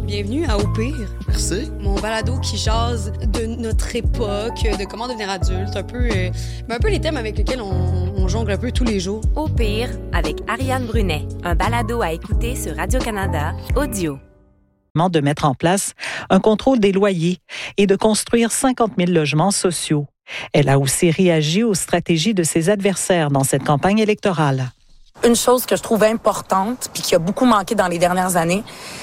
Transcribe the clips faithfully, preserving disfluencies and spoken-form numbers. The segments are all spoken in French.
Bienvenue à Au pire. Merci. Mon balado qui jase de notre époque, de comment devenir adulte, un peu, euh, un peu les thèmes avec lesquels on, on jongle un peu tous les jours. Au pire, avec Ariane Brunet, un balado à écouter sur Radio-Canada, audio. De mettre en place un contrôle des loyers et de construire cinquante mille logements sociaux. Elle a aussi réagi aux stratégies de ses adversaires dans cette campagne électorale. Une chose que je trouve importante, puis qui a beaucoup manqué dans les dernières années,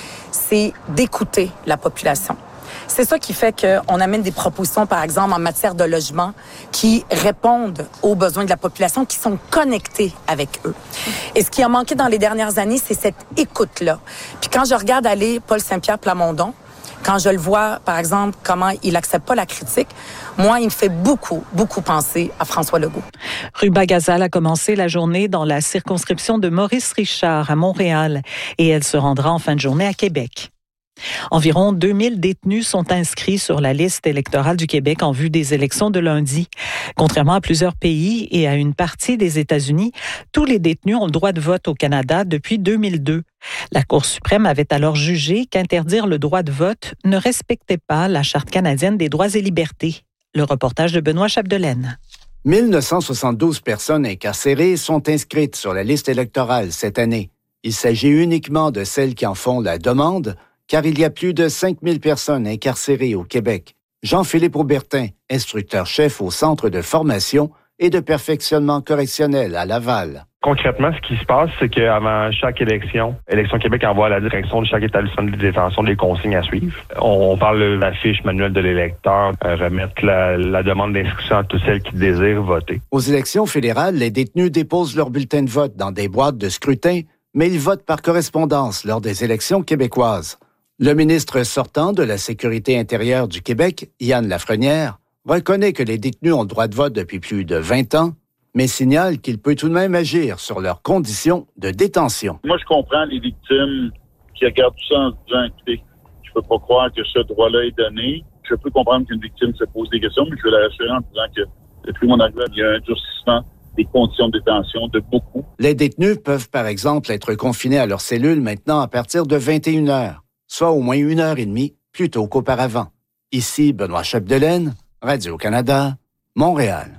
c'est d'écouter la population. C'est ça qui fait qu'on amène des propositions, par exemple, en matière de logement, qui répondent aux besoins de la population, qui sont connectés avec eux. Et ce qui a manqué dans les dernières années, c'est cette écoute-là. Puis quand je regarde aller Paul Saint-Pierre Plamondon, quand je le vois, par exemple, comment il accepte pas la critique, moi, il me fait beaucoup, beaucoup penser à François Legault. Ruba Gazal a commencé la journée dans la circonscription de Maurice Richard à Montréal et elle se rendra en fin de journée à Québec. Environ deux mille détenus sont inscrits sur la liste électorale du Québec en vue des élections de lundi. Contrairement à plusieurs pays et à une partie des États-Unis, tous les détenus ont le droit de vote au Canada depuis deux mille deux. La Cour suprême avait alors jugé qu'interdire le droit de vote ne respectait pas la Charte canadienne des droits et libertés. Le reportage de Benoît Chapdelaine. mille neuf cent soixante-douze personnes incarcérées sont inscrites sur la liste électorale cette année. Il s'agit uniquement de celles qui en font la demande, car il y a plus de cinq mille personnes incarcérées au Québec. Jean-Philippe Aubertin, instructeur-chef au Centre de formation et de perfectionnement correctionnel à Laval. Concrètement, ce qui se passe, c'est qu'avant chaque élection, Élection Québec envoie à la direction de chaque établissement de détention des consignes à suivre. On parle de la fiche manuelle de l'électeur, euh, remettre la, la demande d'inscription à tous celles qui désirent voter. Aux élections fédérales, les détenus déposent leur bulletin de vote dans des boîtes de scrutin, mais ils votent par correspondance lors des élections québécoises. Le ministre sortant de la Sécurité intérieure du Québec, Yann Lafrenière, reconnaît que les détenus ont le droit de vote depuis plus de vingt ans, mais signale qu'il peut tout de même agir sur leurs conditions de détention. Moi, je comprends les victimes qui regardent tout ça en se disant, écoutez, je peux pas croire que ce droit-là est donné. Je peux comprendre qu'une victime se pose des questions, mais je veux la rassurer en disant que depuis mon arrivée, il y a un durcissement des conditions de détention de beaucoup. Les détenus peuvent, par exemple, être confinés à leur cellule maintenant à partir de vingt et une heures, soit au moins une heure et demie plus tôt qu'auparavant. Ici, Benoît Chapdelaine, Radio-Canada, Montréal.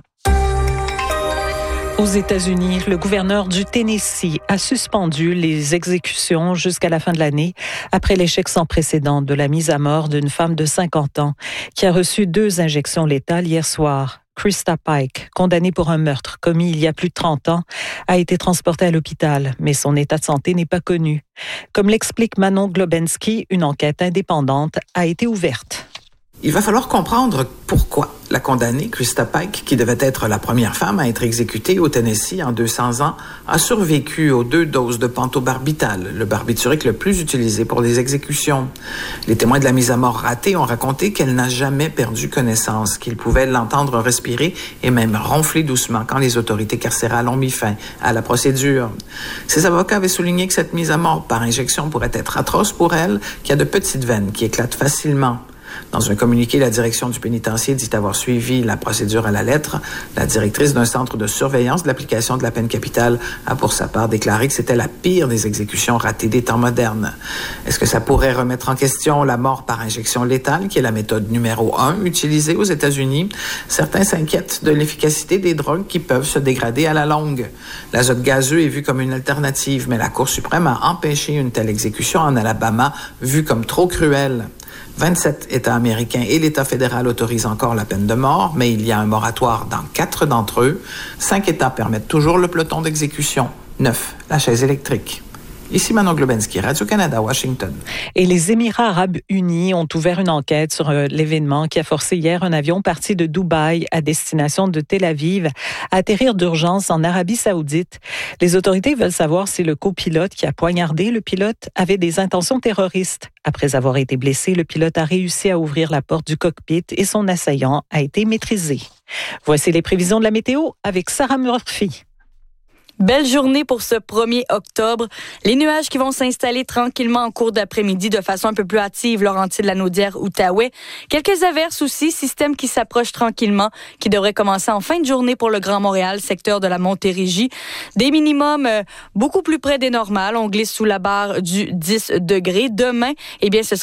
Aux États-Unis, le gouverneur du Tennessee a suspendu les exécutions jusqu'à la fin de l'année après l'échec sans précédent de la mise à mort d'une femme de cinquante ans qui a reçu deux injections létales hier soir. Krista Pike, condamnée pour un meurtre commis il y a plus de trente ans, a été transportée à l'hôpital, mais son état de santé n'est pas connu. Comme l'explique Manon Globensky, une enquête indépendante a été ouverte. Il va falloir comprendre pourquoi la condamnée, Krista Pike, qui devait être la première femme à être exécutée au Tennessee en deux cents ans, a survécu aux deux doses de pentobarbital, le barbiturique le plus utilisé pour les exécutions. Les témoins de la mise à mort ratée ont raconté qu'elle n'a jamais perdu connaissance, qu'ils pouvaient l'entendre respirer et même ronfler doucement quand les autorités carcérales ont mis fin à la procédure. Ses avocats avaient souligné que cette mise à mort par injection pourrait être atroce pour elle, qui a de petites veines qui éclatent facilement. Dans un communiqué, la direction du pénitencier dit avoir suivi la procédure à la lettre. La directrice d'un centre de surveillance de l'application de la peine capitale a pour sa part déclaré que c'était la pire des exécutions ratées des temps modernes. Est-ce que ça pourrait remettre en question la mort par injection létale, qui est la méthode numéro un utilisée aux États-Unis? Certains s'inquiètent de l'efficacité des drogues qui peuvent se dégrader à la longue. L'azote gazeux est vu comme une alternative, mais la Cour suprême a empêché une telle exécution en Alabama, vue comme trop cruelle. vingt-sept États américains et l'État fédéral autorisent encore la peine de mort, mais il y a un moratoire dans quatre d'entre eux. Cinq États permettent toujours le peloton d'exécution. Neuf, la chaise électrique. Ici Manon Globensky, Radio-Canada, Washington. Et les Émirats arabes unis ont ouvert une enquête sur euh, l'événement qui a forcé hier un avion parti de Dubaï à destination de Tel Aviv à atterrir d'urgence en Arabie saoudite. Les autorités veulent savoir si le copilote qui a poignardé le pilote avait des intentions terroristes. Après avoir été blessé, le pilote a réussi à ouvrir la porte du cockpit et son assaillant a été maîtrisé. Voici les prévisions de la météo avec Sarah Murphy. Belle journée pour ce premier octobre. Les nuages qui vont s'installer tranquillement en cours d'après-midi de façon un peu plus hâtive, Laurentides, Lanaudière, Outaouais. Quelques averses aussi, système qui s'approche tranquillement, qui devrait commencer en fin de journée pour le Grand Montréal, secteur de la Montérégie. Des minimums euh, beaucoup plus près des normales. On glisse sous la barre du dix degrés. Demain, eh bien, ce sera